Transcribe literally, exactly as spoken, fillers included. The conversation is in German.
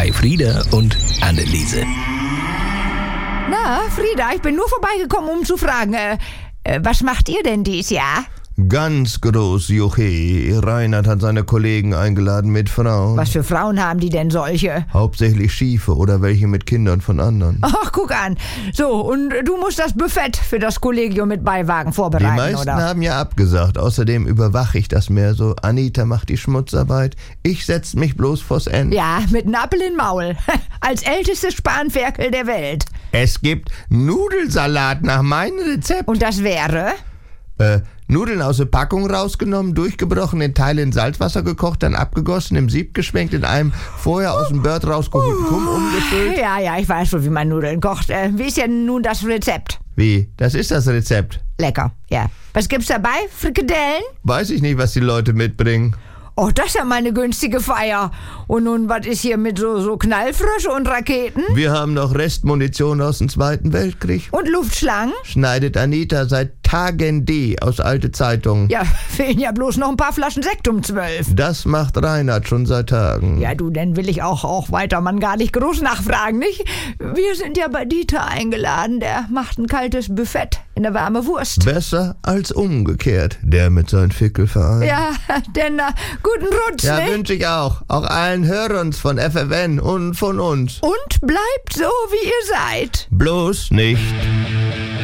bei Frieda und Anneliese. Na, Frieda, ich bin nur vorbeigekommen, um zu fragen, äh, äh, was macht ihr denn dies Jahr? Ganz groß, Juche. Reinhard hat seine Kollegen eingeladen mit Frauen. Was für Frauen haben die denn solche? Hauptsächlich Schiefe oder welche mit Kindern von anderen. Ach, guck an. So, und du musst das Buffet für das Kollegium mit Beiwagen vorbereiten, Die meisten oder? haben ja abgesagt. Außerdem überwache ich das mehr so. Anita macht die Schmutzarbeit. Ich setz mich bloß vors Ende. Ja, mit einem Appel in Maul. Als ältestes Spanferkel der Welt. Es gibt Nudelsalat nach meinem Rezept. Und das wäre? Äh, Nudeln aus der Packung rausgenommen, durchgebrochen, in Teile in Salzwasser gekocht, dann abgegossen, im Sieb geschwenkt, in einem vorher aus dem Bird rausgeholten Kumm umgefüllt. Ja, ja, ich weiß schon, wie man Nudeln kocht. Äh, wie ist denn nun das Rezept? Wie? Das ist das Rezept. Lecker, ja. Was gibt's dabei? Frikadellen? Weiß ich nicht, was die Leute mitbringen. Oh, das ist ja mal eine günstige Feier. Und nun, was ist hier mit so, so Knallfrösche und Raketen? Wir haben noch Restmunition aus dem Zweiten Weltkrieg. Und Luftschlangen? Schneidet Anita seit Tagen D aus alte Zeitungen. Ja, fehlen ja bloß noch ein paar Flaschen Sekt um zwölf. Das macht Reinhard schon seit Tagen. Ja, du, dann will ich auch, auch weiter man gar nicht groß nachfragen, nicht? Wir sind ja bei Dieter eingeladen. Der macht ein kaltes Buffet in der warme Wurst. Besser als umgekehrt, der mit seinem Fickelverein. Ja, denn na, guten Rutsch, Ja, nicht? wünsche ich auch. Auch allen Hörern von F F N und von uns. Und bleibt so, wie ihr seid. Bloß nicht